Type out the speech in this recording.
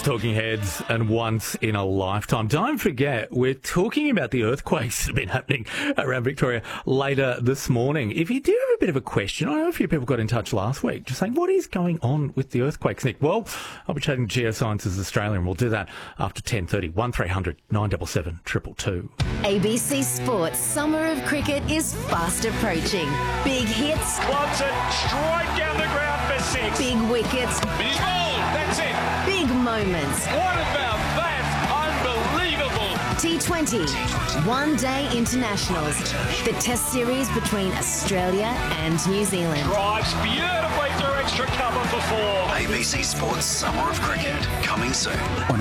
Talking Heads and Once in a Lifetime. Don't forget, we're talking about the earthquakes that have been happening around Victoria later this morning. If you do have a bit of a question, I know a few people got in touch last week just saying, what is going on with the earthquakes, Nick? Well, I'll be chatting to Geosciences Australia, and we'll do that after 10:30. 1300 977 222. ABC Sports Summer of Cricket is fast approaching. Big hits. Clubs it straight down the ground for six. Big wickets. He's bowled. That's it. Big moments. What about that? Unbelievable. T20. One-day internationals. The test series between Australia and New Zealand. Drives beautifully through extra cover for four. ABC Sports Summer of Cricket, coming soon on